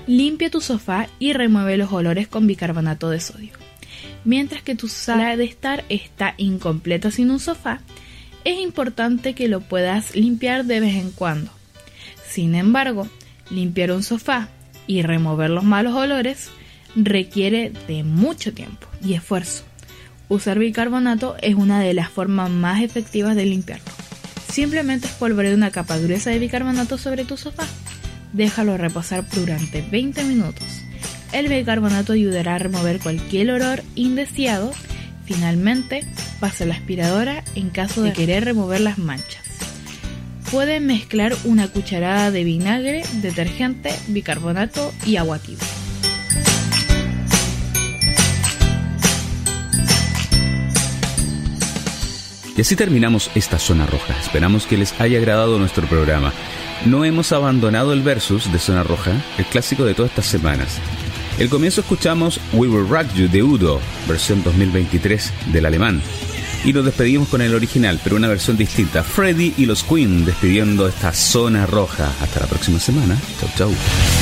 Limpia tu sofá y remueve los olores con bicarbonato de sodio. Mientras que tu sala de estar está incompleta sin un sofá, es importante que lo puedas limpiar de vez en cuando. Sin embargo, limpiar un sofá y remover los malos olores requiere de mucho tiempo y esfuerzo. Usar bicarbonato es una de las formas más efectivas de limpiarlo. Simplemente espolvorea una capa gruesa de bicarbonato sobre tu sofá. Déjalo reposar durante 20 minutos. El bicarbonato ayudará a remover cualquier olor indeseado. Finalmente, pasa la aspiradora en caso de querer remover las manchas. Pueden mezclar una cucharada de vinagre, detergente, bicarbonato y agua tibia. Y así terminamos esta Zona Roja. Esperamos que les haya agradado nuestro programa. No hemos abandonado el versus de Zona Roja, el clásico de todas estas semanas. El comienzo escuchamos We Will Rock You de Udo, versión 2023 del alemán. Y nos despedimos con el original, pero una versión distinta. Freddie y los Queen despidiendo esta Zona Roja. Hasta la próxima semana. Chau, chau.